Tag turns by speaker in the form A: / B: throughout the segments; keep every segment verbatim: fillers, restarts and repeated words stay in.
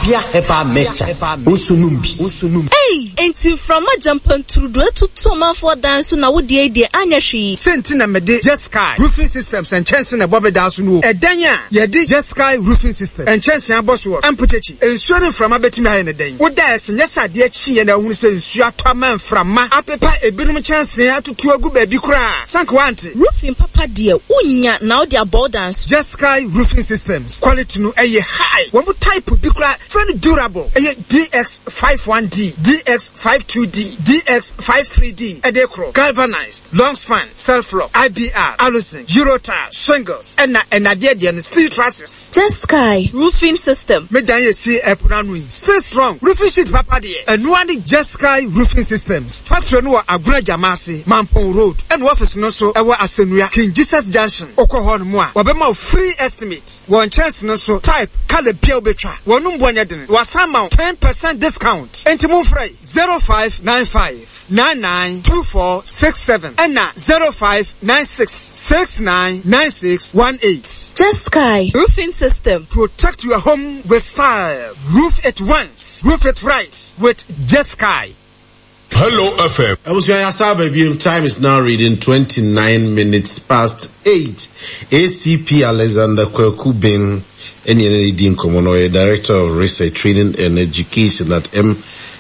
A: Apia Hepa Mesha, Usunumbi, Usunumbi.
B: Hey, ain't you from a jumping through the two two months for dance na wo de de anyashi.
C: Sentina mede Jeskai Roofing Systems and Chanson above the Dasunu. A Danya, Yedi Jeskai Roofing System and Chanson Bosworth and Putechi. And swearing from a betima in a day. What does Nessa dear Chi and I will say Suataman from Ma Apepa a birum chance to two a good baby cry. Sanquanti.
B: Roofing Papa dear, Unya now their borders.
C: Jeskai Roofing Systems. Quality no a high. One more type of big very durable. A D X fifty-one D, D X fifty-two D, D X fifty-three D, a decro, galvanized, long span, self-lock, I B R, Allison, Eurotire, shingles, and na and Nadia and steel trusses.
B: Jeskai Roofing System.
C: Medanya see a Punanui. Stay strong. Roofing sheet papa dear. And one Jeskai Roofing Systems. Factory no Aguna Jamasi, Mampong Road, and office no so ewa Asenuya, King Jesus Junction, Okohon Moa. Wabema free estimate. One chance no so type, Kale Pio Betra. One Umbuanyadin. Wasama ten percent discount. Entimu Frey zero five nine five nine nine two four six seven and na zero five nine six six nine nine six one eight.
B: Jeskai Roofing System.
C: Protect your home with style. Roof it once, roof it right with Jeskai.
D: Hello F M. I was your baby. Time is now reading twenty-nine minutes past eight. A C P Alexander Kwekubin, N N A D Nkomono, Director of Research, Training and Education at M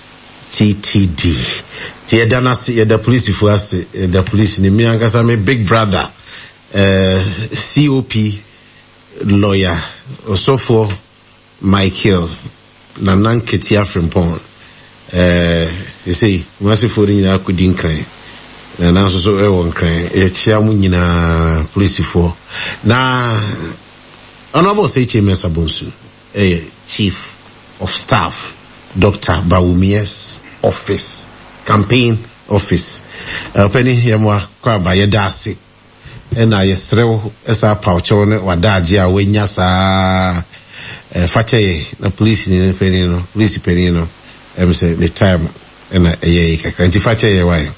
D: T T D. Tiedana see the police before us, the police in Miangasa, my big brother, uh, C O P lawyer, also for Michael Nanan Ketia Frimpon. Uh, you see, Massifo in Akudin and also so everyone crying, a chairman police for now. Honorable H M S Abunsu, a chief of staff, Doctor Bawumia's office, campaign office. Uh, Penny Yamwa Kwaba Yadasi, and I stroll as a pouchone or Dajia when Yasa Fache, the police in Penino, police Penino. I'm saying the time and a year can't you fetch a while?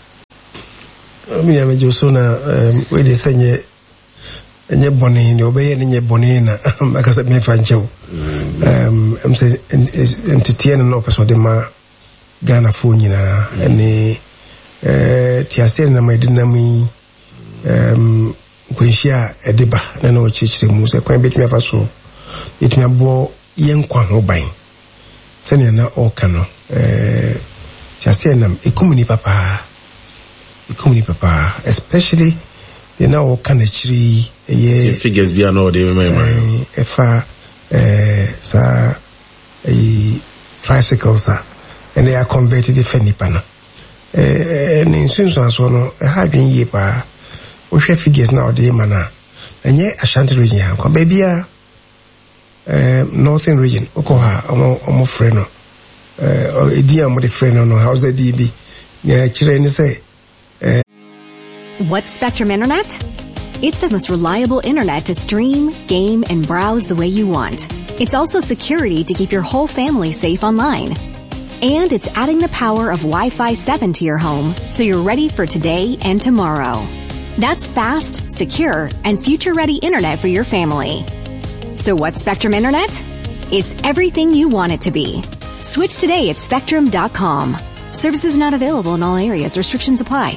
E: I mean, I'm just so now, where they say, and your bonnie, your bay and your bonina, because it may find you. Um, I'm saying, entertain and opposite the ma Ghana Funina, and the Tiasen, my dynami, um, Quincia, a deba, and no church removes a quite bit me of a so. It may bo young quan buying. Send na okano eh chasienam ikumuni papa ikumuni papa especially you know kanachiri eh
D: figures be no dey remember
E: efa eh sa eh tricycles and they are converted to fenipana eh and in since so no ha dwen ye pa wo hwe figures na dey mana enye Ashanti region kwa baby Uh, northern region, Okoha, Omo Freno, uh, Idia Modi Freno, no, how's the D B? Yeah, Chirene say.
F: What's Spectrum Internet? It's the most reliable internet to stream, game, and browse the way you want. It's also security to keep your whole family safe online. And it's adding the power of Wi-Fi seven to your home, so you're ready for today and tomorrow. That's fast, secure, and future-ready internet for your family. So what's Spectrum Internet? It's everything you want it to be. Switch today at spectrum dot com. Services not available in all areas. Restrictions apply.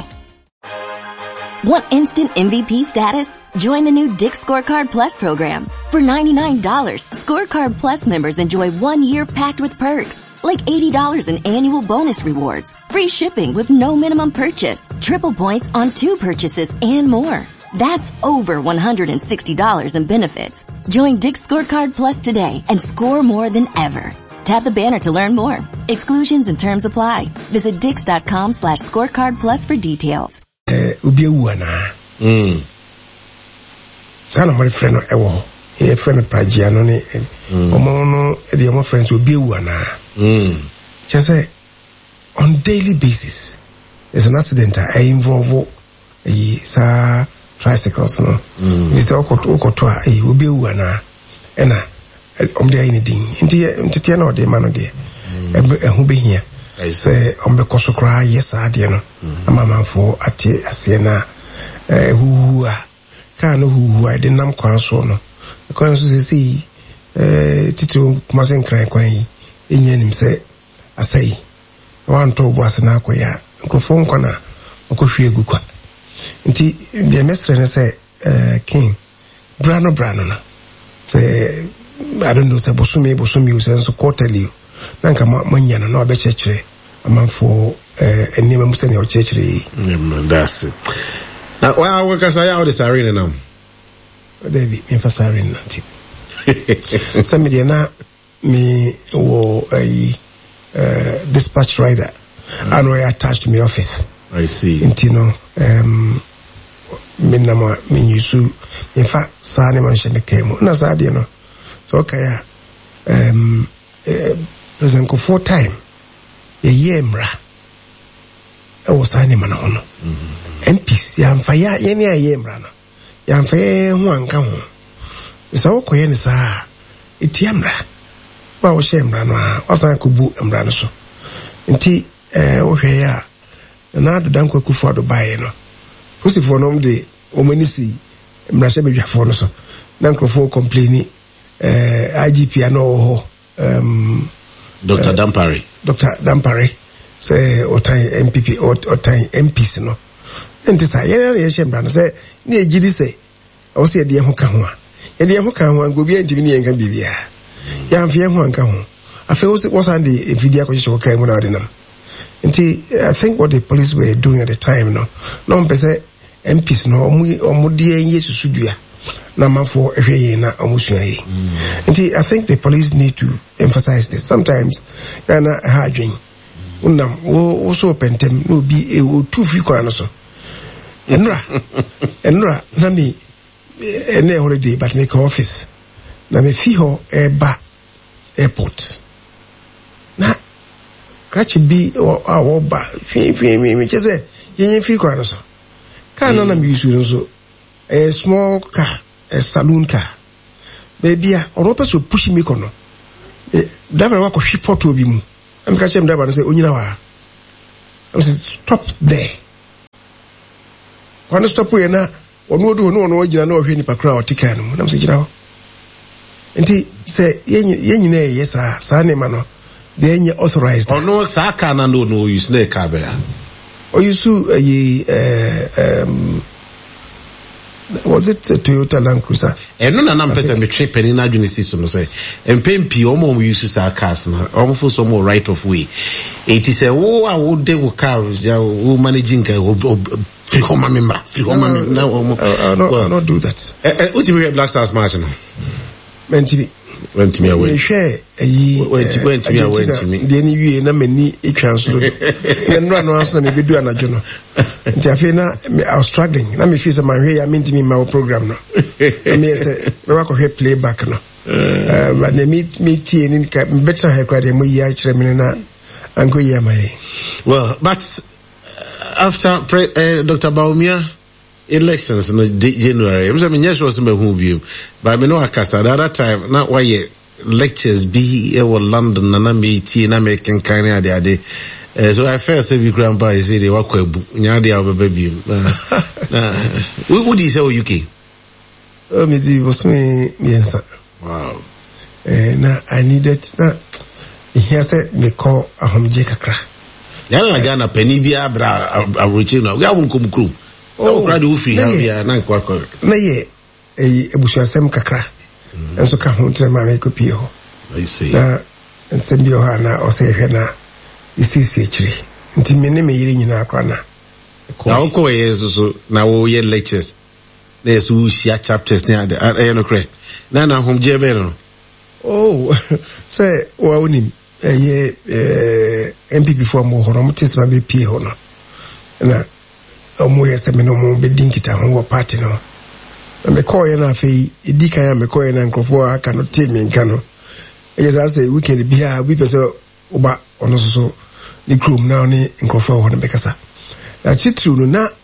G: Want instant M V P status? Join the new Dick's Scorecard Plus program. For ninety-nine dollars, Scorecard Plus members enjoy one year packed with perks, like eighty dollars in annual bonus rewards, free shipping with no minimum purchase, triple points on two purchases, and more. That's over one hundred sixty dollars in benefits. Join Dick's Scorecard Plus today and score more than ever. Tap the banner to learn more. Exclusions and terms apply. Visit dix.com slash scorecard plus for details.
E: Eh, ubi uwana.
D: Mm.
E: Sana my friend ewo. E friend prajiano ni. Omo no e my friends ubi uwana.
D: Mm.
E: Just say on daily basis there's an accident I involve e sa tricycles no. This okoto okoto a e obi uwana. Ena omde ayi din nti nti na ode ma no de ehu be hia say ombe kosokra yes ade no amamanfo ate ase na ehu a ka no hu a de nam kwan so no kwan so se eh titiro kuma se nkran kwan yi enye nim say asai wan to boas na akoya nkrofo nkwana okohwe egukwa nti de mesre ne say uh, king brano brano na say I don't know say bosumi bosumi say so quarterly nanka manya na no be chechire amanfo eh enima musa ne o chechire
D: mm that's it now why I work as I out this arena now
E: David emphasize nanti somebody na me wo a uh, dispatch rider mm. and we attached to my office.
D: I see.
E: Intino um minama minyusu in fact sane manshene kemo na sadi no so okay um uh, president ko four time ye yemra e wo sane mana hono M Ps ya mfa ya ye ne yemra no ya mfa ye ho anka ho so ko ye ne sa itiamra ba wo shemra no a wasan ko bu emra no so nti eh wo hwe ya na adodan kwa kufu ado bae no prosifo no de omanisi mrashe bedwafo no so na nkrofo complaini eh I G P ano ho um
D: Doctor Uh, Dampare
E: Doctor Dampare say otan M P P otan M Ps no enti sa ye na ye shembra no say na ejidi say o say de ho ka ho a ye de ho ka ho an go bi antimi ne yenka bibia ya mfe ho anka ho afa o say was and the video ko shwo kai mu na ordinam nti I think what the police were doing at the time no no mpese M Ps no omu omudie yesu sudua na mafo ehwe na omusua yi nti I think the police need to emphasize this sometimes kana hadwin unam wo so pentem no bi e o two fi kwa no so enra enra na me ene holiday but make office na me fi ho e ba airport na krachi bi a wo ba fi fi mi mi chese yen fi kwa no so kana na mi use so a small car a saloon car baby a orope so push me kono driver wa ko hwipot obi mu am ka chem driver say onyina wa am say stop there when stop we na onu odu onu onu ogina na ohwe ni pakra otika no am say gira ho enti say yen na yes ah sa ne ma no de enye authorized
D: ono sa aka na no no use na ka be ya
E: o use uh, um was it a Toyota Land Cruiser?
D: And no, I'm person me trip and in a Genesis no say. And P M P almost we use our cars now. Almost for some more right of way. It is a oh I would they will cars yeah who managing free home member free home member now.
E: I not not do that.
D: What do you mean Black Stars match now?
E: Men T V.
D: Went to me away.
E: Share a
D: went went to me away to me.
E: The any way na many e transfer. And no no answer na me do na jono. Nti afena I was struggling. Na me feel say my way I mean to me my program no. Me say me wa ko hear playback no. Uh but me me tie ni ka better he kwa dem yi a kire me na anko yi mai.
D: Well, but after pre, uh, Doctor Baumia elections in January, I'm saying yes was me who view, but me no akasa at that time not why lectures be in London na me tie na me kan kan ya de Uh, so I felt say we grandpa is say they were quite nyade our baby. What do you say U K?
E: Oh, me di was me yes.
D: Wow.
E: Eh na I needed na here say me call a homje kakra.
D: Ya na Ghana penny bia bra arochi na. We have come krum. So crowd who free here na kwa kwa.
E: Na ye eh ebusuasem kakra. Enso ka ho ntre ma me ko pie ho.
D: I see.
E: Na nsem bi ho na o say hwe na isi si chiri nti me ne me yiri nyina akwa na
D: na ko yeso so na wo ye lectures na yeso share chapters na e no kre na na hom je be no
E: oh say wa unim eh eh M P P for mo hono mutis ba be pie ho no na omo ye se me no mo be dinkita ho wo party no me call ye na fe edika ya me call ye na nkrofo aka no te me nka no e say say weekend bi ha we pese oba ono so the group now ni nkofo ho na bekasa na chitru no na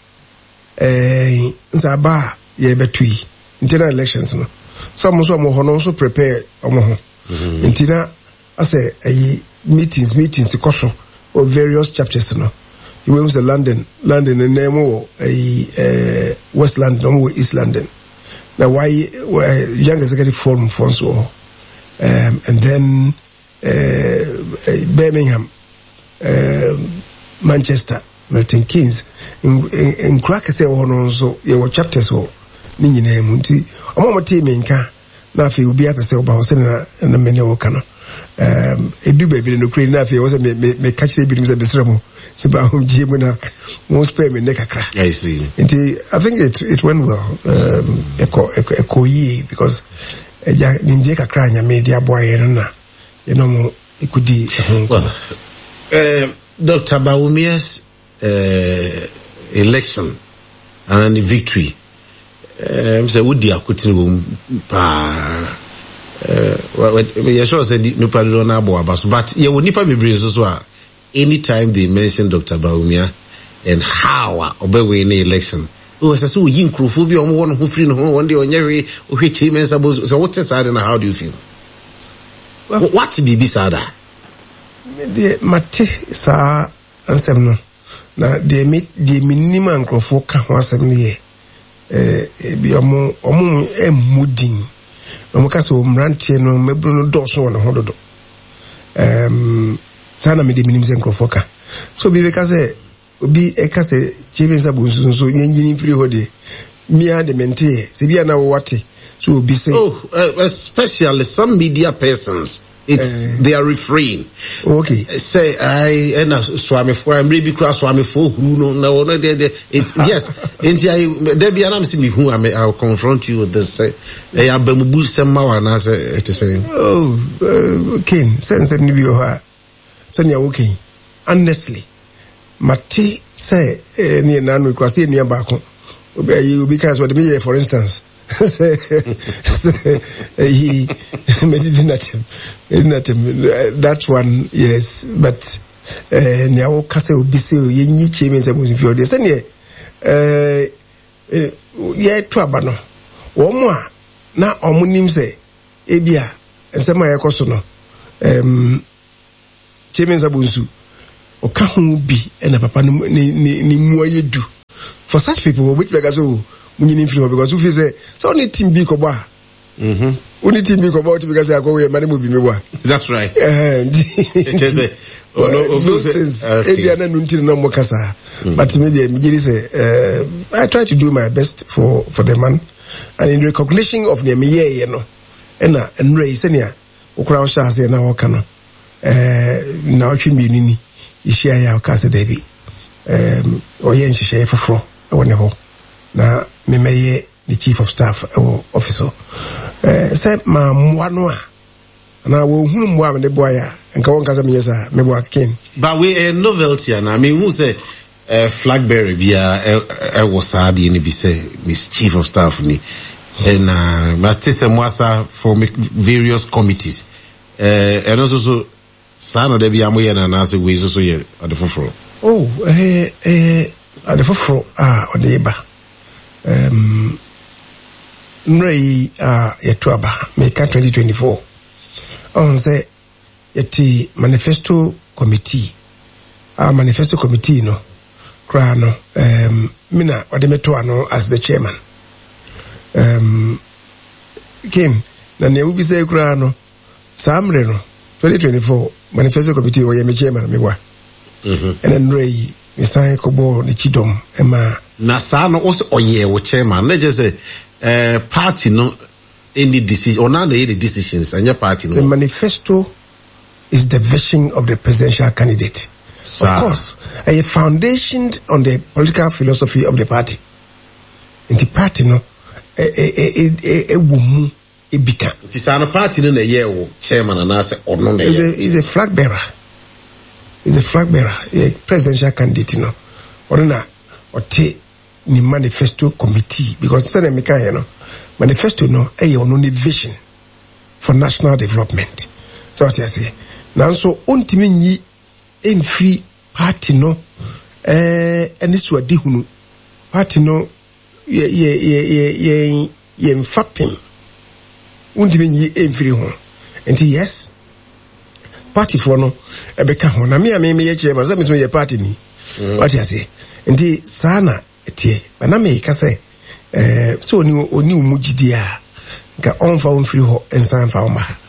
E: eh nzaba ye betui internal elections no some so mo ho no so prepare omo ho intina ase eh meetings meetings koso of various chapters no you went to London London and name eh West London or East London now why young executive forum for so um and then uh, Birmingham, uh, Manchester, Milton Keynes, in Crackers, also, your chapters or Nini Munti, a moment team in car. Nafi will be up as about and the many okano. Um, a do baby in Ukraine, Nafi was a me catch the beams at the Sramo, about whom Jimuna most pay me neck a crack.
D: I see.
E: I think it it went well. Um, a coye because a Ninjaka crying a media boy and you know, it could be well.
D: Uh, Doctor Bawumia's uh, election and the victory. Um, so would the akutin room pa uh yeah sure said no problem na abo abaso but yeah we nipa bebre so so anytime they mention Doctor Bawumia and how obewe in election oh say so yin krofo bi omo won ho free no ho won dey onyewe ohwechi mensa bo so what is and how do you feel well, what be be sada
E: the mate sa ansem no na the the minimum krofo ka ho asem ne eh bi omo omo emudin omo ka so mrantie no mebru no doso won ho dodo em sana me de minim se nkrofoka so bi be ka se obi e ka se chibenza bunsu so nyinyi free hode mi ade mente se bi na wo wate so obi say
D: oh uh, especially some media persons it's uh, they are refrain
E: okay
D: say I and swami for I'm really cross swami for who no no no it's yes enti I there be anam see me who I I'll confront you with this say I abamubu sema wa na say it is saying
E: oh uh, okay sense ni bi ho a say okay honestly mati say ni na no cross ni ba ko obi because what me for instance he meditative meditative that one yes but eh nyawo kase obi se yenyi cheme se mo fi ode se ne eh ye to aba no wo mo a na omunim se ebia nsema ye koso no em cheme za bunsu o ka hu bi na papa ni ni mu ayedu for such people which be so munyin free because if you say so only team be koba mhm only team be koba because I go we mani mo bi me wa
D: that's right
E: eh
D: it is a
E: oh no if na nunti na mo kasa but maybe me say uh, I try to do my best for for the man and in recognition of the me ye no na enre senia okura o sha say na wo kana eh na otwe mi ni ishia ya kasa debi um oye nhihye foforo e woni ho na memeye the chief of staff or officer eh say ma mwano a na wo hunu mwa me boy a nka won kasa menyesa me boy ken
D: but we a novelty and I mean who say uh, flag bearer via e was hard ni bi say Miss Chief of Staff ni and uh matese mwasa for various committees eh and also so sana de bia mo ye na na say we so so ye at the foforo
E: oh eh eh at the foforo ah odeba um nrei ah yetuaba meka twenty twenty-four on say yeti manifesto committee ah manifesto committee no kra no um mina wade meto ano as the chairman um kim na ne ubi say kra no samre no twenty twenty-four manifesto committee wo ye me chairman me wa mhm and nrei Nisai kobo ni chidom ema
D: na sa no also oye wo chairman na just say uh, party no any decision or na the decisions and your party no
E: the manifesto is the vision of the presidential candidate Sa. Of course a foundation on the political philosophy of the party in the party no e e e e wumu e bika
D: ti sa no party no na ye wo chairman na say ono na
E: ye is a flag bearer is a flag bearer, a presidential candidate, you know, or na or take the manifesto committee because say me can you know manifesto no a only vision for national development. So what I say now so untimi yi in free party no eh and this what hunu party no ye ye ye ye ye mfapim untimi yi in free ho and yes party for no ebeka ho na me me ye chairman say me so ye party ni what you say ndi sana etie na me ka say eh so oni oni umugidi a nka onfa on free ho ensan fa o ma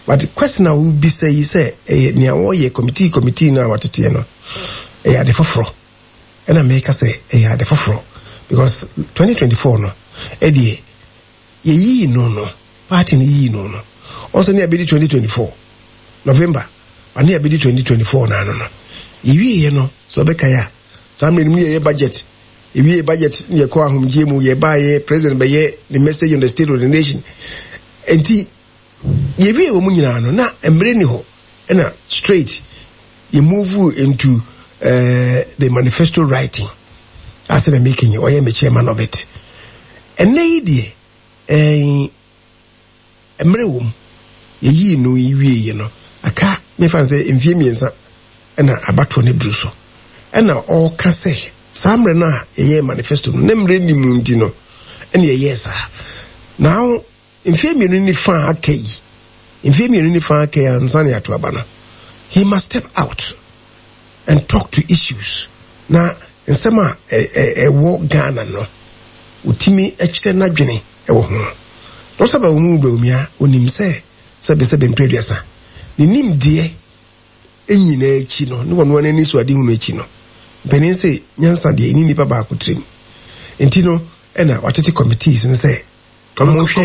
E: But the question I will be say is say eh near all ye committee committee na watete no eh ade foforo and I make us say eh ade foforo because twenty twenty-four no eh die ye yi no no party ni yi no no also near be twenty twenty-four November and near be twenty twenty-four na no no ye ye no so be kaya some me ye budget ye budget ye ko ahomje mu ye ba ye president be ye the message on the state of the nation enti ye be o mu nyina no na emre ni ho na straight you move into uh, the manifesto writing as the making you or you chairman of it and na die eh emre wo ye yi no yiwie ye no aka me fan say mfie miensa na abato ne bruso na all ka say samre na ye manifesto no nemre ni mu ndi no na ye yes now mfie mienu ni fan akai mfie mienu ni fan akai ansane ato abana he must step out and talk to issues na nsema e e wo Ghana no utimi ekire na dwene e wo ho no saba wo mu baumia onim se sebe sebe mpreduasa ni nim die enyina echi no ne wono ani so ade hu echi no benin se nyansa de ni nipa ba ko trim enti no e na watete committees ne se